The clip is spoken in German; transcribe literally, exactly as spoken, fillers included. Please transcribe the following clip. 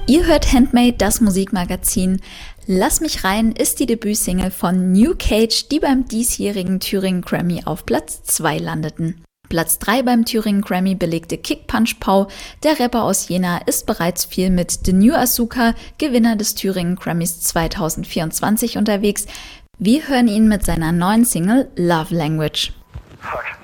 Ihr hört Handmade, das Musikmagazin. Lass mich rein ist die Debütsingle von New Cage, die beim diesjährigen Thüringen Grammy auf Platz zwei landeten. Platz drei beim Thüringen Grammy belegte Kick Punch Pow. Der Rapper aus Jena ist bereits viel mit The New Asuka, Gewinner des Thüringen Grammys zwanzig vierundzwanzig, unterwegs. Wir hören ihn mit seiner neuen Single Love Language. Fuck.